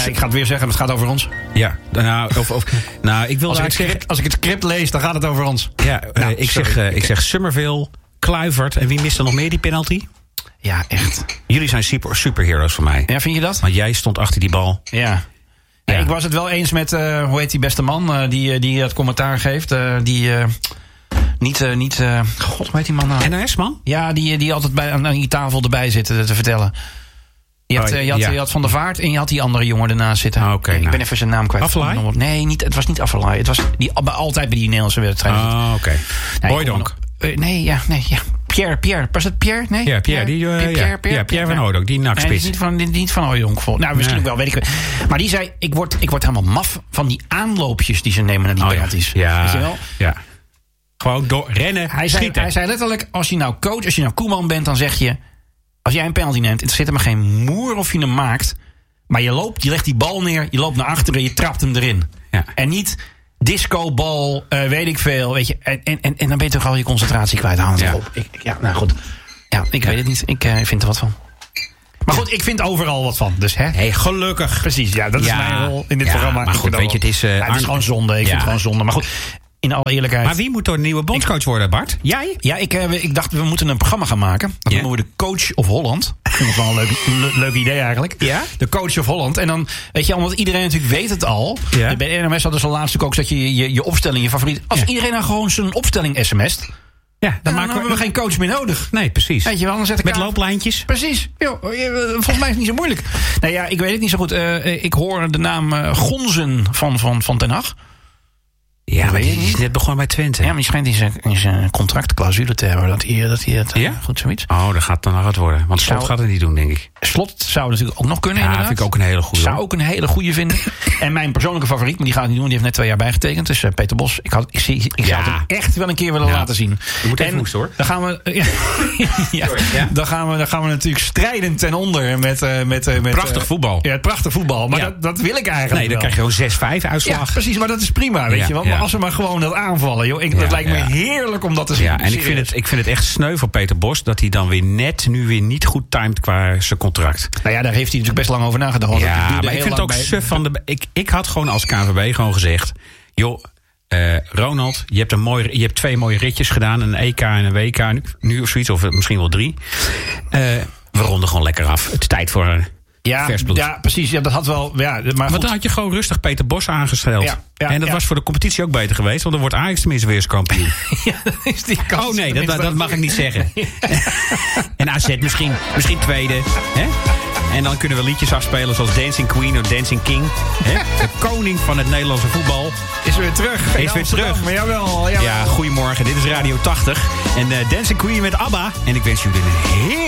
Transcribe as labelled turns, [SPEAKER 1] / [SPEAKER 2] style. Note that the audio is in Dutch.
[SPEAKER 1] ik ga het weer zeggen, het gaat over ons.
[SPEAKER 2] Ja, ik wil
[SPEAKER 1] als ik het script lees, dan gaat het over ons.
[SPEAKER 2] Ja, ik zeg Summerville, Kluivert. En wie mist er nog meer die penalty?
[SPEAKER 1] Ja, echt.
[SPEAKER 2] Jullie zijn superheroes voor mij.
[SPEAKER 1] Ja, vind je dat?
[SPEAKER 2] Want jij stond achter die bal.
[SPEAKER 1] Ja. Ja. Ik was het wel eens met, hoe heet die beste man die het commentaar geeft. God, hoe heet die man nou?
[SPEAKER 2] NOS-man?
[SPEAKER 1] Ja, die altijd aan die tafel erbij zit te vertellen. Je had Van der Vaart en je had die andere jongen ernaast zitten. Ik ben even zijn naam kwijt.
[SPEAKER 2] Affelay?
[SPEAKER 1] Nee, het was niet Affelay. Het was altijd bij die Nederlandse wedstrijd.
[SPEAKER 2] Hooijdonk.
[SPEAKER 1] Nee. Pierre. Was het Pierre? Nee?
[SPEAKER 2] Ja, Pierre. Pierre van Hooijdonk, die nakspits.
[SPEAKER 1] Nee, niet van Hooijdonk. Nou, misschien ook wel, weet ik. Maar die zei, ik word helemaal maf van die aanloopjes die ze nemen naar die penalties.
[SPEAKER 2] Ja.
[SPEAKER 1] Weet je wel?
[SPEAKER 2] Ja. Gewoon door rennen, schieten.
[SPEAKER 1] Hij zei letterlijk, als je nou coach, als je nou Koeman bent, dan zeg je, als jij een penalty neemt, het zit er maar geen moer of je hem maakt. Maar je legt die bal neer, je loopt naar achteren, je trapt hem erin. Ja. En niet discobal, weet ik veel. Weet je, en dan ben je toch al je concentratie kwijt. Nou goed. Ja, ik weet het niet. Ik vind er wat van. Maar goed, ik vind overal wat van. Dus, hè?
[SPEAKER 2] Hey, gelukkig.
[SPEAKER 1] Precies, ja, dat is mijn rol in dit programma.
[SPEAKER 2] Maar goed, weet je, het is
[SPEAKER 1] gewoon zonde. Ik vind het gewoon zonde. Maar goed, in alle eerlijkheid.
[SPEAKER 2] Maar wie moet door een nieuwe bondscoach worden, Bart? Jij?
[SPEAKER 1] Ja, ik dacht, we moeten een programma gaan maken. Dat noemen we de Coach of Holland. Ik vind het wel een leuk idee eigenlijk. Ja? De Coach of Holland. En dan, weet je, omdat iedereen natuurlijk weet het al. Ja. Bij NMS hadden ze al laatst ook dat je opstelling, je favoriet. Als iedereen nou gewoon zijn opstelling sms't. Ja, dan hebben we geen coach meer nodig.
[SPEAKER 2] Nee, precies.
[SPEAKER 1] Weet je wel, dan zet ik
[SPEAKER 2] met looplijntjes.
[SPEAKER 1] Precies. Volgens mij is het niet zo moeilijk. Nou ja, ik weet het niet zo goed. Ik hoor de naam Gonzen van Ten Hag.
[SPEAKER 2] Ja, maar die is net begonnen bij Twente.
[SPEAKER 1] Ja, maar die schijnt in zijn contractclausule te hebben. Dat hij het goed zoiets.
[SPEAKER 2] Oh, dat gaat dan nog wat worden. Want Slot gaat het niet doen, denk ik.
[SPEAKER 1] Slot zou natuurlijk ook nog kunnen, inderdaad.
[SPEAKER 2] Ja, vind ik ook een hele goede.
[SPEAKER 1] Zou ook een hele goede vinden. En mijn persoonlijke favoriet, maar die gaat het niet doen. Die heeft net 2 jaar bijgetekend. Dus Peter Bos. Ik zou het hem echt wel een keer willen laten zien.
[SPEAKER 2] Je moet even hoesten, hoor.
[SPEAKER 1] Dan gaan we... Dan gaan we natuurlijk strijden ten onder met
[SPEAKER 2] prachtig voetbal.
[SPEAKER 1] Ja, prachtig voetbal. Maar dat wil ik eigenlijk
[SPEAKER 2] Nee, dan krijg je gewoon 6-5 uitslag.
[SPEAKER 1] Ja, precies. Maar dat is prima, weet je wel. Maar als we maar gewoon dat aanvallen, joh. Dat lijkt me heerlijk om dat te zien.
[SPEAKER 2] Ja, en ik vind het echt sneu voor Peter Bos dat hij dan weer niet goed timed qua zijn contract.
[SPEAKER 1] Nou ja, daar heeft hij natuurlijk best lang over nagedacht.
[SPEAKER 2] Ja, maar ik vind het ook suf van de... Ik had gewoon als KNVB gewoon gezegd, joh, Ronald, je hebt 2 mooie ritjes gedaan, een EK en een WK nu of zoiets, of misschien wel 3. We ronden gewoon lekker af. Het is tijd voor vers bloed.
[SPEAKER 1] Ja, precies. Ja, dat had wel. Ja, maar
[SPEAKER 2] dan had je gewoon rustig Peter Bos aangesteld. En dat was voor de competitie ook beter geweest, want dan wordt Ajax tenminste weer eens kampioen.
[SPEAKER 1] Ja, dat is die kans.
[SPEAKER 2] Oh nee, dat mag ik niet zeggen. En AZ misschien tweede. Hè? En dan kunnen we liedjes afspelen zoals Dancing Queen of Dancing King. Hè? De koning van het Nederlandse voetbal.
[SPEAKER 1] Is weer terug.
[SPEAKER 2] Maar jawel. Ja, goedemorgen. Dit is Radio 80. En Dancing Queen met ABBA. En ik wens jullie een heel